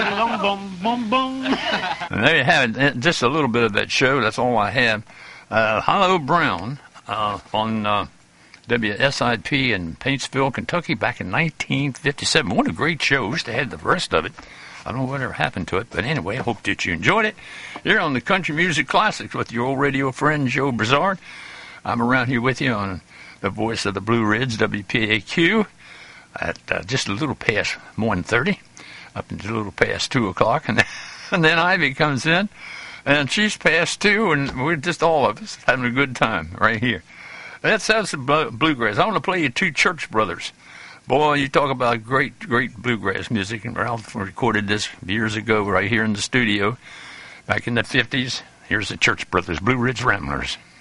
And there you have it. Just a little bit of that show. That's all I have. Hollow Brown on WSIP in Paintsville, Kentucky, back in 1957. What a great show. Wish they had the rest of it. I don't know whatever happened to it, but anyway, I hope that you enjoyed it. You're on the Country Music Classics with your old radio friend, Joe Broussard. I'm around here with you on the voice of the Blue Ridge, WPAQ, at just a little past 1:30, up until a little past 2 o'clock, and then Ivy comes in, and she's past 2, and we're just all of us having a good time right here. That's bluegrass. I want to play you two Church Brothers. Boy, you talk about great bluegrass music, and Ralph recorded this years ago right here in the studio back in the 50s. Here's the Church Brothers, Blue Ridge Ramblers.